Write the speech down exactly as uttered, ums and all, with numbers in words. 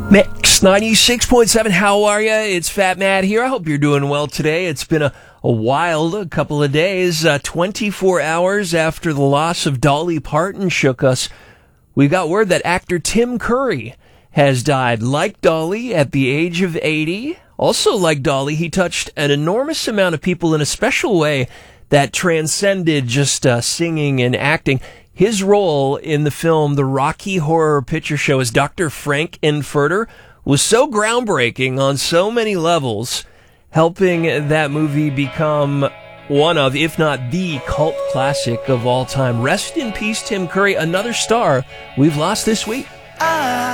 Mix ninety-six point seven, how are you? It's Fat Matt here. I hope you're doing well today. It's been a, a wild a couple of days. Uh, twenty-four hours after the loss of Dolly Parton shook us, we got word that actor Tim Curry has died. Like Dolly, at the age of eighty. Also like Dolly, he touched an enormous amount of people in a special way that transcended just uh, singing and acting. His role in the film The Rocky Horror Picture Show as Doctor Frank-N-Furter was so groundbreaking on so many levels, helping that movie become one of, if not the cult classic of all time. Rest in peace, Tim Curry, another star we've lost this week.